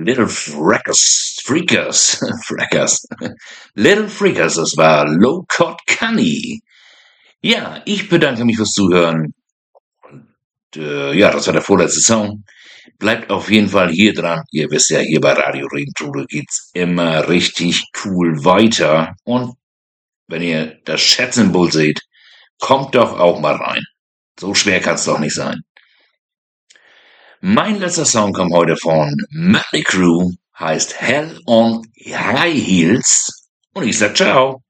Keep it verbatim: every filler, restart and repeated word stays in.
Little Freakers, Freakers, Freakers, Little Freakers, das war Low Cut Cunny. Ja, ich bedanke mich fürs Zuhören. Und, äh, ja, das war der vorletzte Song. Bleibt auf jeden Fall hier dran. Ihr wisst ja, hier bei Radio Regentrude geht's immer richtig cool weiter. Und wenn ihr das Chat-Symbol seht, kommt doch auch mal rein. So schwer kann's doch nicht sein. Mein letzter Song kommt heute von Mötley Crüe, heißt Hell on High Heels. Und ich sag ciao.